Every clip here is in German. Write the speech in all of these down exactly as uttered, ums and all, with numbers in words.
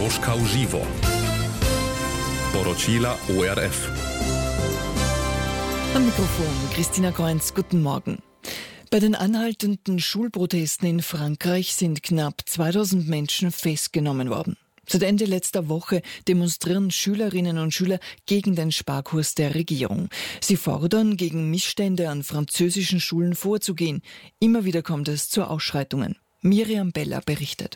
Koroška v živo. Poročila O R F. Am Mikrofon Christina Kreunz, guten Morgen. Bei den anhaltenden Schulprotesten in Frankreich sind knapp zweitausend Menschen festgenommen worden. Seit Ende letzter Woche demonstrieren Schülerinnen und Schüler gegen den Sparkurs der Regierung. Sie fordern, gegen Missstände an französischen Schulen vorzugehen. Immer wieder kommt es zu Ausschreitungen. Miriam Beller berichtet.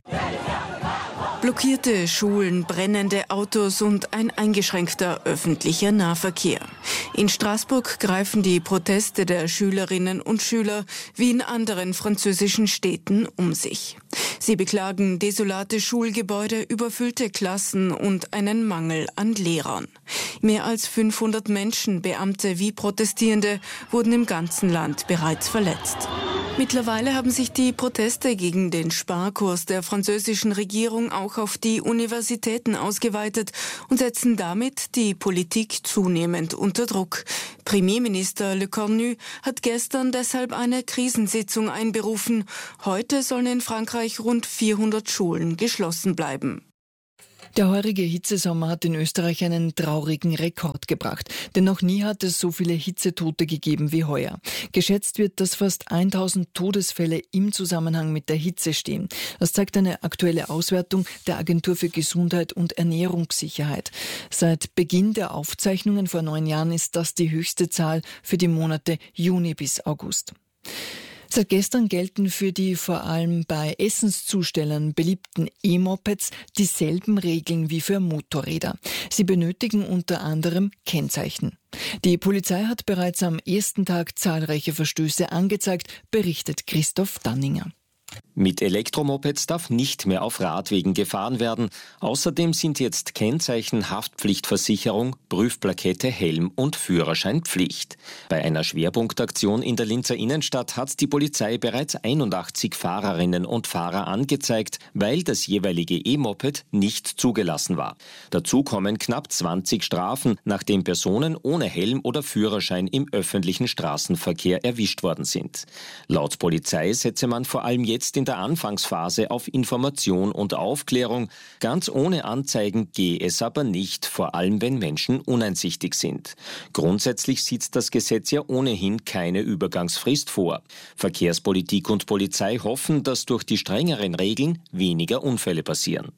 Blockierte Schulen, brennende Autos und ein eingeschränkter öffentlicher Nahverkehr. In Straßburg greifen die Proteste der Schülerinnen und Schüler wie in anderen französischen Städten um sich. Sie beklagen desolate Schulgebäude, überfüllte Klassen und einen Mangel an Lehrern. Mehr als fünfhundert Menschen, Beamte wie Protestierende, wurden im ganzen Land bereits verletzt. Mittlerweile haben sich die Proteste gegen den Sparkurs der französischen Regierung auch auf die Universitäten ausgeweitet und setzen damit die Politik zunehmend unter Druck. Premierminister Le Cornu hat gestern deshalb eine Krisensitzung einberufen. Heute sollen in Frankreich rund vierhundert Schulen geschlossen bleiben. Der heurige Hitzesommer hat in Österreich einen traurigen Rekord gebracht, denn noch nie hat es so viele Hitzetote gegeben wie heuer. Geschätzt wird, dass fast tausend Todesfälle im Zusammenhang mit der Hitze stehen. Das zeigt eine aktuelle Auswertung der Agentur für Gesundheit und Ernährungssicherheit. Seit Beginn der Aufzeichnungen vor neun Jahren ist das die höchste Zahl für die Monate Juni bis August. Seit gestern gelten für die vor allem bei Essenszustellern beliebten E-Mopeds dieselben Regeln wie für Motorräder. Sie benötigen unter anderem Kennzeichen. Die Polizei hat bereits am ersten Tag zahlreiche Verstöße angezeigt, berichtet Christoph Danninger. Mit Elektromopeds darf nicht mehr auf Radwegen gefahren werden. Außerdem sind jetzt Kennzeichen, Haftpflichtversicherung, Prüfplakette, Helm und Führerschein Pflicht. Bei einer Schwerpunktaktion in der Linzer Innenstadt hat die Polizei bereits einundachtzig Fahrerinnen und Fahrer angezeigt, weil das jeweilige E-Moped nicht zugelassen war. Dazu kommen knapp zwanzig Strafen, nachdem Personen ohne Helm oder Führerschein im öffentlichen Straßenverkehr erwischt worden sind. Laut Polizei setze man vor allem jetzt in der Anfangsphase auf Information und Aufklärung. Ganz ohne Anzeigen gehe es aber nicht, vor allem wenn Menschen uneinsichtig sind. Grundsätzlich sieht das Gesetz ja ohnehin keine Übergangsfrist vor. Verkehrspolitik und Polizei hoffen, dass durch die strengeren Regeln weniger Unfälle passieren.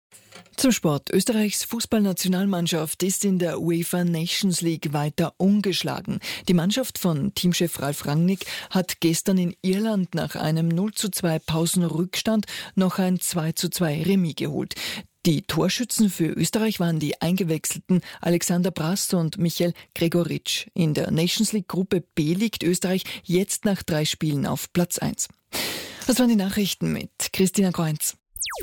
Zum Sport. Österreichs Fußballnationalmannschaft ist in der UEFA Nations League weiter ungeschlagen. Die Mannschaft von Teamchef Ralf Rangnick hat gestern in Irland nach einem null zu zwei Pausenrückstand noch ein zwei zu zwei Remis geholt. Die Torschützen für Österreich waren die eingewechselten Alexander Brass und Michael Gregoritsch. In der Nations League Gruppe B liegt Österreich jetzt nach drei Spielen auf Platz eins. Das waren die Nachrichten mit Christina Kreunz.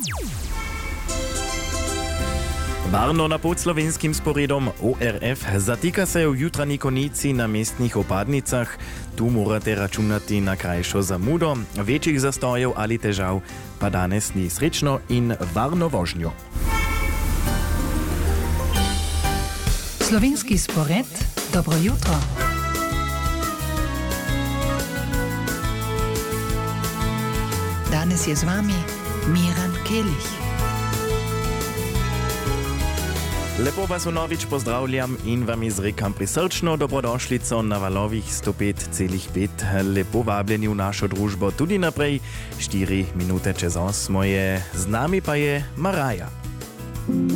Varno na pod slovenskim sporedom O R F. Zatika se v jutranji konici na mestnih opadnicah. Tu morate računati na krajšo zamudo. Večjih zastojev ali težav pa danes ni. Srečno in varno vožnjo. Slovenski spored, dobro jutro. Danes je z vami Miran Kelih. Lepo vas vnovič pozdravljam in vam izrekam prisrčno dobrodošlico na valovih sto pet celih pet. Lepo vabljeni v našo družbo tudi naprej. štiri minute čez osmo je, z nami pa je Maraja.